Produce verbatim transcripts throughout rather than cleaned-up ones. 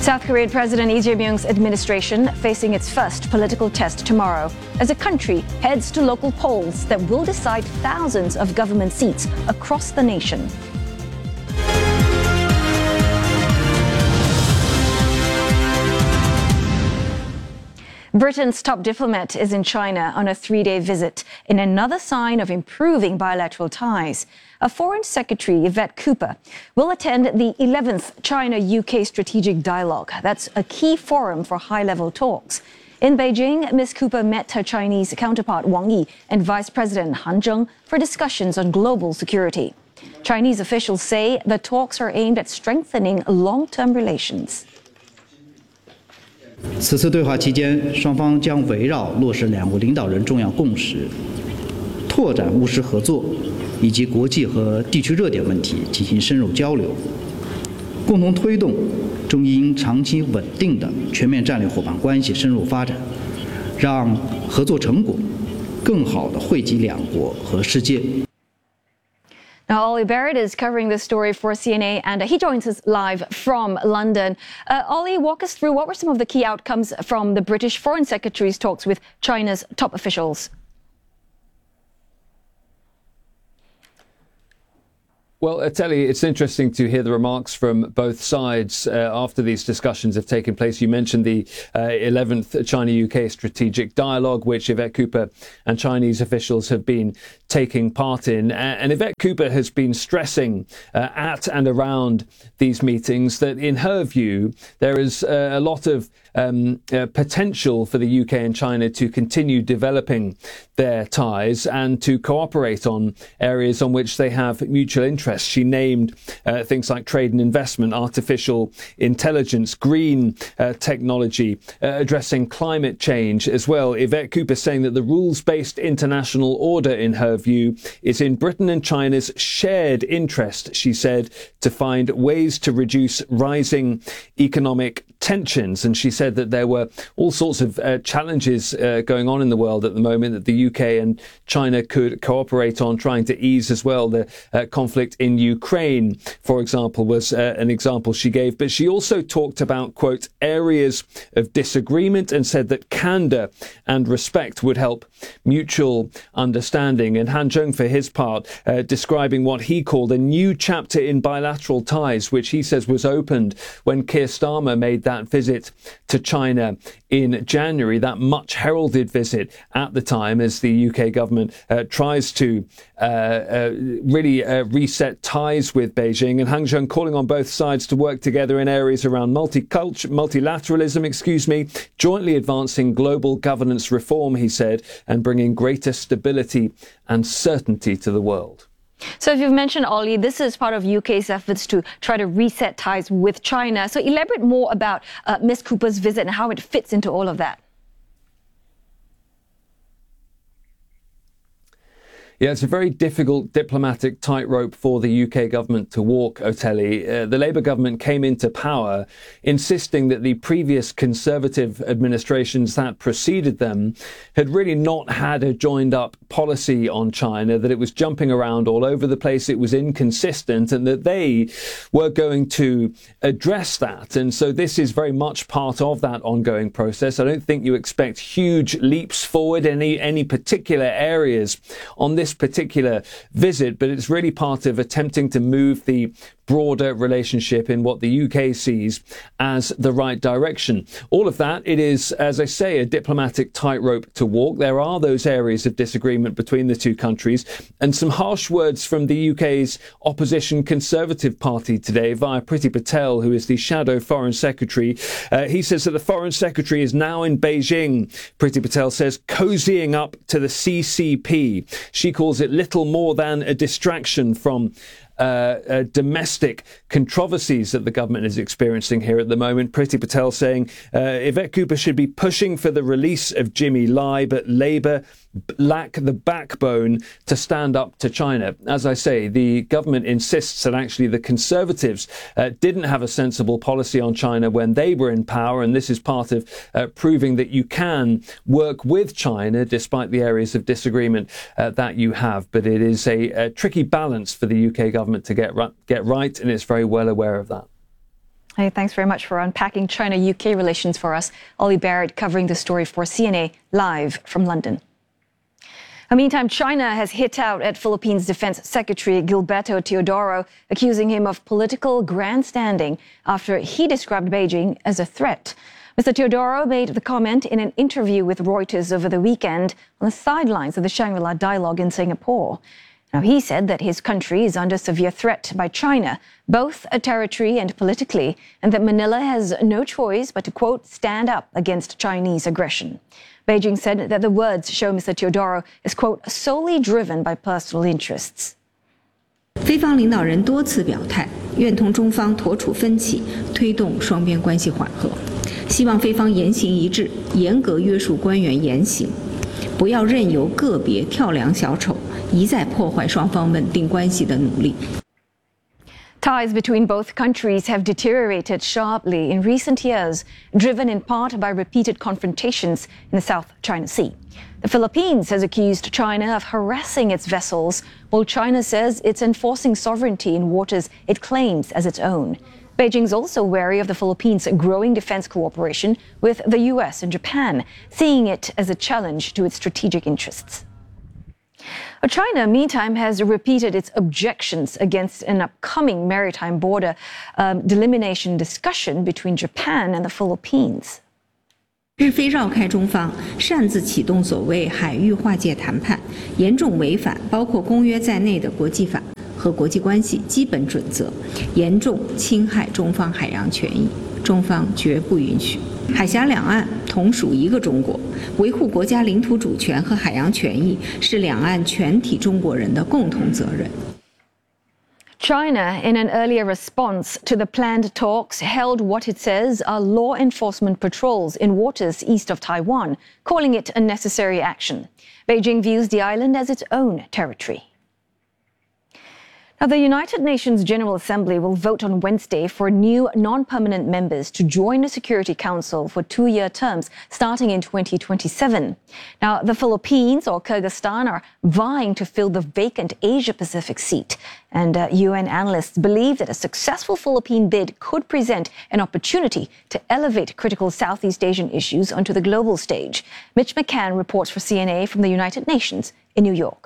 South Korean President Lee Jae-myung's administration facing its first political test tomorrow as the country heads to local polls that will decide thousands of government seats across the nation. Britain's top diplomat is in China on a three-day visit in another sign of improving bilateral ties. A Foreign Secretary, Yvette Cooper, will attend the eleventh China-U K Strategic Dialogue. That's a key forum for high-level talks. In Beijing, Miz Cooper met her Chinese counterpart Wang Yi and Vice President Han Zheng for discussions on global security. Chinese officials say the talks are aimed at strengthening long-term relations. 此次对话期间，双方将围绕落实两国领导人重要共识、拓展务实合作以及国际和地区热点问题进行深入交流，共同推动中英长期稳定的全面战略伙伴关系深入发展，让合作成果更好地惠及两国和世界。 Now, Ollie Barrett is covering this story for C N A, and he joins us live from London. Uh, Ollie, walk us through what were some of the key outcomes from the British Foreign Secretary's talks with China's top officials? Well, Ateli, it's interesting to hear the remarks from both sides uh, after these discussions have taken place. You mentioned the uh, eleventh China-U K Strategic Dialogue, which Yvette Cooper and Chinese officials have been taking part in. And Yvette Cooper has been stressing uh, at and around these meetings that, in her view, there is uh, a lot of um, uh, potential for the U K and China to continue developing their ties and to cooperate on areas on which they have mutual interest. She named uh, things like trade and investment, artificial intelligence, green uh, technology, uh, addressing climate change as well. Yvette Cooper saying that the rules-based international order, in her view, is in Britain and China's shared interest, she said, to find ways to reduce rising economic tensions. And she said that there were all sorts of uh, challenges uh, going on in the world at the moment that the U K and China could cooperate on, trying to ease as well the uh, conflict in Ukraine, for example, was uh, an example she gave. But she also talked about, quote, areas of disagreement and said that candour and respect would help mutual understanding. And Han Zheng, for his part, uh, describing what he called a new chapter in bilateral ties, which he says was opened when Keir Starmer made that visit to China in January, that much heralded visit at the time as the U K government uh, tries to uh, uh, really uh, reset ties with Beijing. And Han Zheng calling on both sides to work together in areas around multicultural, multilateralism, excuse me, jointly advancing global governance reform, he said, and bringing greater stability and certainty to the world. So, as you've mentioned, Ollie, this is part of U K's efforts to try to reset ties with China. So, elaborate more about uh, Miz Cooper's visit and how it fits into all of that. Yeah, it's a very difficult diplomatic tightrope for the U K government to walk, Oteli. Uh, the Labour government came into power insisting that the previous Conservative administrations that preceded them had really not had a joined-up policy on China, that it was jumping around all over the place, it was inconsistent, and that they were going to address that. And so this is very much part of that ongoing process. I don't think you expect huge leaps forward in any, any particular areas on this particular visit, but it's really part of attempting to move the broader relationship in what the U K sees as the right direction. All of that, it is, as I say, a diplomatic tightrope to walk. There are those areas of disagreement between the two countries, and some harsh words from the U K's opposition Conservative Party today via Priti Patel, who is the shadow Foreign Secretary. Uh, he says that the Foreign Secretary is now in Beijing, Priti Patel says, cozying up to the C C P. She calls it little more than a distraction from Uh, uh, domestic controversies that the government is experiencing here at the moment. Priti Patel saying uh, Yvette Cooper should be pushing for the release of Jimmy Lai, but Labour lack the backbone to stand up to China. As I say, the government insists that actually the Conservatives uh, didn't have a sensible policy on China when they were in power, and this is part of uh, proving that you can work with China despite the areas of disagreement uh, that you have. But it is a, a tricky balance for the U K government to get, get right, and it's very well aware of that. Hey, thanks very much for unpacking China-U K relations for us. Ollie Barrett covering the story for C N A live from London. In the meantime, China has hit out at Philippines Defense Secretary Gilberto Teodoro, accusing him of political grandstanding after he described Beijing as a threat. Mister Teodoro made the comment in an interview with Reuters over the weekend on the sidelines of the Shangri-La Dialogue in Singapore. Now, he said that his country is under severe threat by China, both a territory and politically, and that Manila has no choice but to, quote, stand up against Chinese aggression. Beijing said that the words show Mister Teodoro is, quote, solely driven by personal interests. 菲方领导人多次表态，愿同中方妥处分歧，推动双边关系缓和。希望菲方言行一致，严格约束官员言行，不要任由个别跳梁小丑一再破坏双方稳定关系的努力。 Ties between both countries have deteriorated sharply in recent years, driven in part by repeated confrontations in the South China Sea. The Philippines has accused China of harassing its vessels, while China says it's enforcing sovereignty in waters it claims as its own. Beijing's also wary of the Philippines' growing defense cooperation with the U S and Japan, seeing it as a challenge to its strategic interests. China, meantime, has repeated its objections against an upcoming maritime border um, delimitation discussion between Japan and the Philippines. 日非绕开中方，擅自启动所谓海域划界谈判，严重违反包括公约在内的国际法和国际关系基本准则，严重侵害中方海洋权益，中方绝不允许。海峡两岸同属一个中国，维护国家领土主权和海洋权益是两岸全体中国人的共同责任。 China, in an earlier response to the planned talks, held what it says are law enforcement patrols in waters east of Taiwan, calling it unnecessary action. Beijing views the island as its own territory. Now, the United Nations General Assembly will vote on Wednesday for new non-permanent members to join the Security Council for two-year terms starting in twenty twenty-seven. Now, the Philippines or Kyrgyzstan are vying to fill the vacant Asia-Pacific seat. And uh, U N analysts believe that a successful Philippine bid could present an opportunity to elevate critical Southeast Asian issues onto the global stage. Mitch McCann reports for C N A from the United Nations in New York.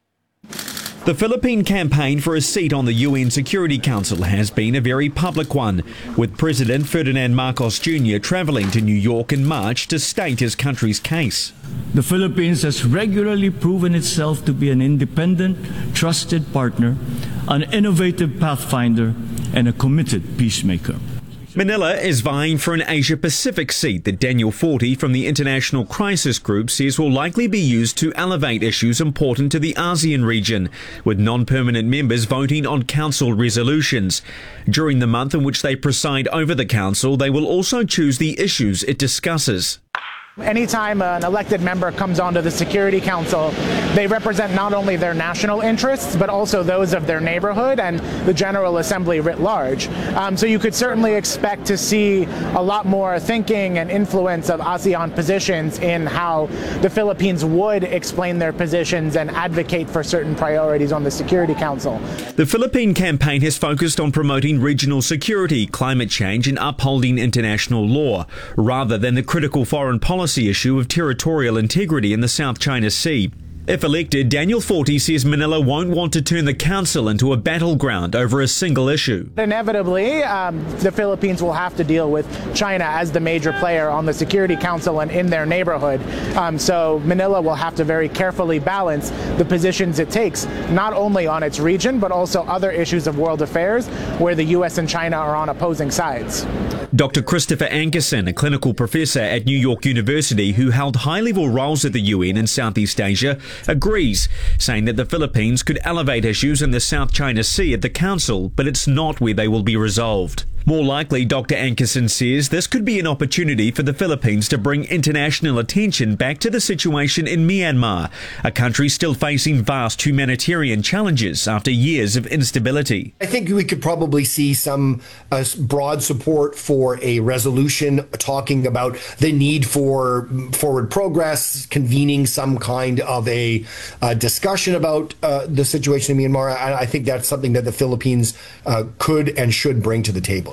The Philippine campaign for a seat on the U N Security Council has been a very public one, with President Ferdinand Marcos Junior travelling to New York in March to state his country's case. The Philippines has regularly proven itself to be an independent, trusted partner, an innovative pathfinder, and a committed peacemaker. Manila is vying for an Asia-Pacific seat that Daniel Forty from the International Crisis Group says will likely be used to elevate issues important to the ASEAN region, with non-permanent members voting on council resolutions. During the month in which they preside over the council, they will also choose the issues it discusses. Anytime an elected member comes onto the Security Council, they represent not only their national interests, but also those of their neighborhood and the General Assembly writ large. Um, so you could certainly expect to see a lot more thinking and influence of ASEAN positions in how the Philippines would explain their positions and advocate for certain priorities on the Security Council. The Philippine campaign has focused on promoting regional security, climate change and upholding international law, rather than the critical foreign policy policy issue of territorial integrity in the South China Sea. If elected, Daniel Forty says Manila won't want to turn the council into a battleground over a single issue. Inevitably, um, the Philippines will have to deal with China as the major player on the Security Council and in their neighborhood. Um, so Manila will have to very carefully balance the positions it takes, not only on its region, but also other issues of world affairs where the U S and China are on opposing sides. Doctor Christopher Ankerson, a clinical professor at New York University who held high-level roles at the U N in Southeast Asia, agrees, saying that the Philippines could elevate issues in the South China Sea at the Council, but it's not where they will be resolved. More likely, Doctor Ankerson says this could be an opportunity for the Philippines to bring international attention back to the situation in Myanmar, a country still facing vast humanitarian challenges after years of instability. I think we could probably see some uh, broad support for a resolution talking about the need for forward progress, convening some kind of a uh, discussion about uh, the situation in Myanmar. I, I think that's something that the Philippines uh, could and should bring to the table.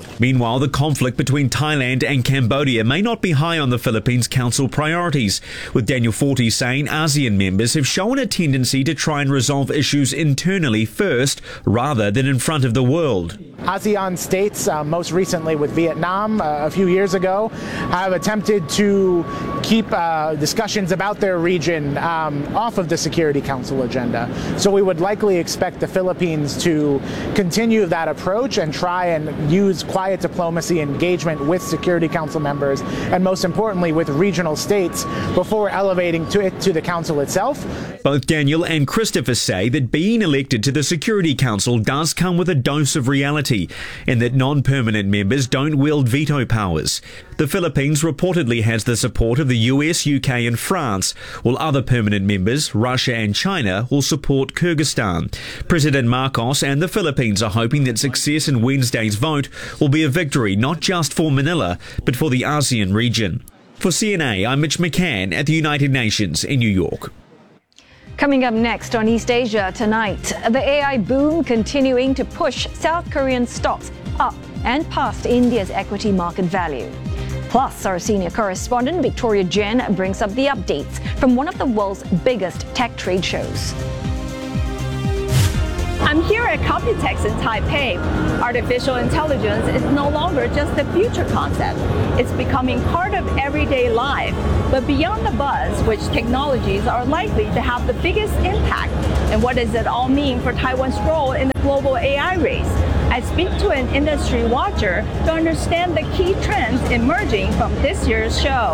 Meanwhile, the conflict between Thailand and Cambodia may not be high on the Philippines Council priorities, with Daniel Forty saying ASEAN members have shown a tendency to try and resolve issues internally first rather than in front of the world. ASEAN states, uh, most recently with Vietnam uh, a few years ago, have attempted to keep uh, discussions about their region um, off of the Security Council agenda. So we would likely expect the Philippines to continue that approach and try and use quiet diplomacy engagement with Security Council members, and most importantly with regional states, before elevating to it to the Council itself. Both Daniel and Christopher say that being elected to the Security Council does come with a dose of reality, and that non-permanent members don't wield veto powers. The Philippines reportedly has the support of the U S, U K and France, while other permanent members, Russia and China, will support Kyrgyzstan. President Marcos and the Philippines are hoping that success in Wednesday's vote will be a victory not just for Manila, but for the ASEAN region. For C N A, I'm Mitch McCann at the United Nations in New York. Coming up next on East Asia tonight, the A I boom continuing to push South Korean stocks up and past India's equity market value. Plus, our senior correspondent Victoria Jen brings up the updates from one of the world's biggest tech trade shows. I'm here at Computex in Taipei. Artificial intelligence is no longer just a future concept. It's becoming part of everyday life. But beyond the buzz, which technologies are likely to have the biggest impact? And what does it all mean for Taiwan's role in the global A I race? I speak to an industry watcher to understand the key trends emerging from this year's show.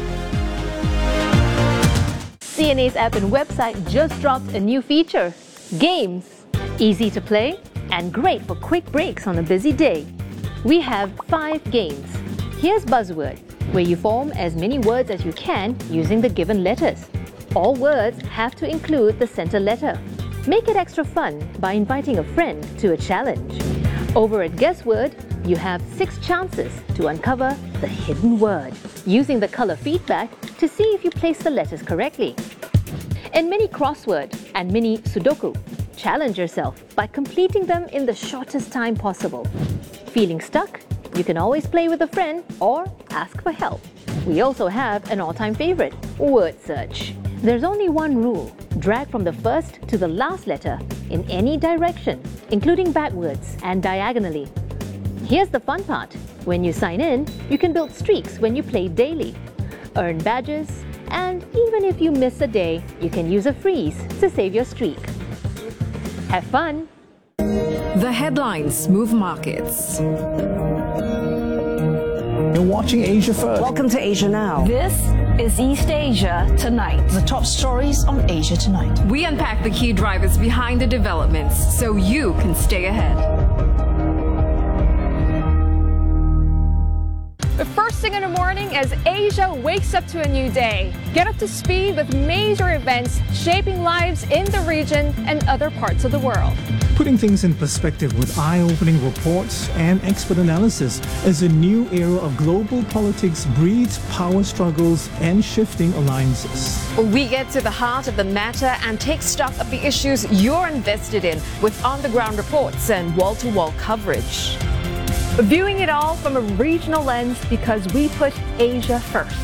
C N A's app and website just dropped a new feature, Games. Easy to play and great for quick breaks on a busy day. We have five games. Here's Buzzword, where you form as many words as you can using the given letters. All words have to include the center letter. Make it extra fun by inviting a friend to a challenge. Over at Guessword, you have six chances to uncover the hidden word, using the color feedback to see if you place the letters correctly. In Mini Crossword and Mini Sudoku, challenge yourself by completing them in the shortest time possible. Feeling stuck? You can always play with a friend or ask for help. We also have an all-time favorite, Word Search. There's only one rule: drag from the first to the last letter in any direction, including backwards and diagonally. Here's the fun part. When you sign in, you can build streaks when you play daily, earn badges, and even if you miss a day, you can use a freeze to save your streak. Have fun! The headlines move markets. You're watching Asia First. Welcome to Asia Now. This is East Asia Tonight. The top stories on Asia Tonight. We unpack the key drivers behind the developments so you can stay ahead. The first thing in the morning as Asia wakes up to a new day. Get up to speed with major events shaping lives in the region and other parts of the world. Putting things in perspective with eye-opening reports and expert analysis as a new era of global politics breeds power struggles and shifting alliances. We get to the heart of the matter and take stock of the issues you're invested in with on-the-ground reports and wall-to-wall coverage. Viewing it all from a regional lens because we put Asia first.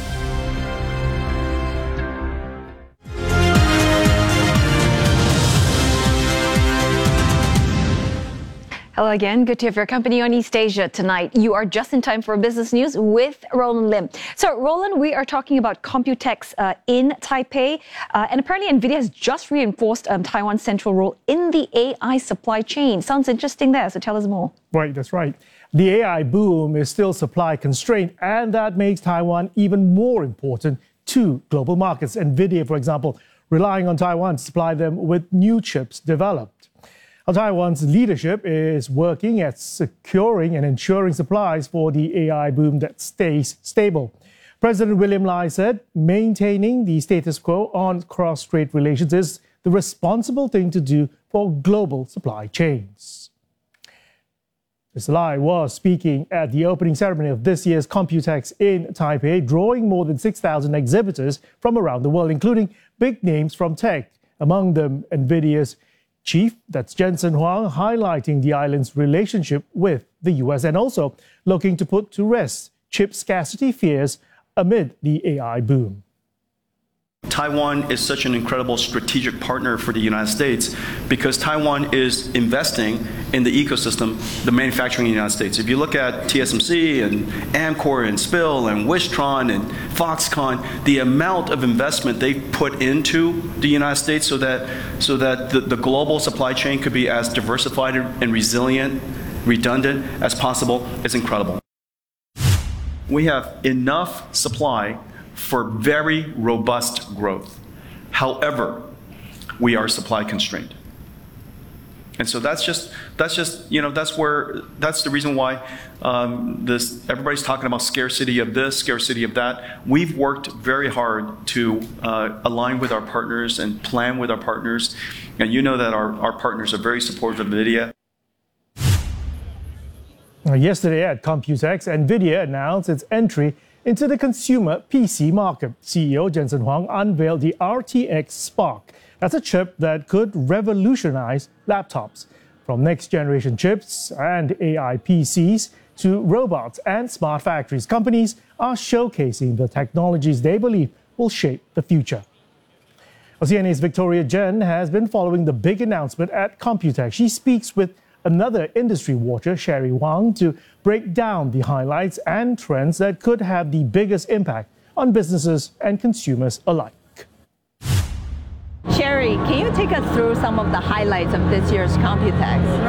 Hello again. Good to have your company on East Asia Tonight. You are just in time for business news with Roland Lim. So, Roland, we are talking about Computex uh, in Taipei. Uh, and apparently, NVIDIA has just reinforced um, Taiwan's central role in the A I supply chain. Sounds interesting there. So, tell us more. Right, that's right. The A I boom is still supply constrained, and that makes Taiwan even more important to global markets. NVIDIA, for example, relying on Taiwan to supply them with new chips developed. Now, Taiwan's leadership is working at securing and ensuring supplies for the A I boom that stays stable. President William Lai said maintaining the status quo on cross-strait relations is the responsible thing to do for global supply chains. Mister Lai was speaking at the opening ceremony of this year's Computex in Taipei, drawing more than six thousand exhibitors from around the world, including big names from tech, among them NVIDIA's chief, that's Jensen Huang, highlighting the island's relationship with the U S and also looking to put to rest chip scarcity fears amid the A I boom. Taiwan is such an incredible strategic partner for the United States because Taiwan is investing in the ecosystem, the manufacturing in the United States. If you look at T S M C and Amkor and Spill and Wistron and Foxconn, the amount of investment they've put into the United States so that, so that the, the global supply chain could be as diversified and resilient, redundant as possible is incredible. We have enough supply for very robust growth. However, we are supply constrained. And so that's just, that's just, you know, that's where, that's the reason why um, this, everybody's talking about scarcity of this, scarcity of that. We've worked very hard to uh, align with our partners and plan with our partners. And you know that our, our partners are very supportive of NVIDIA. Yesterday at Computex, NVIDIA announced its entry into the consumer P C market. C E O Jensen Huang unveiled the R T X Spark. That's a chip that could revolutionize laptops. From next-generation chips and A I P Cs to robots and smart factories, companies are showcasing the technologies they believe will shape the future. Well, C N A's Victoria Jen has been following the big announcement at Computex. She speaks with another industry watcher, Sherry Wang, to break down the highlights and trends that could have the biggest impact on businesses and consumers alike. Sherry, can you take us through some of the highlights of this year's Computex?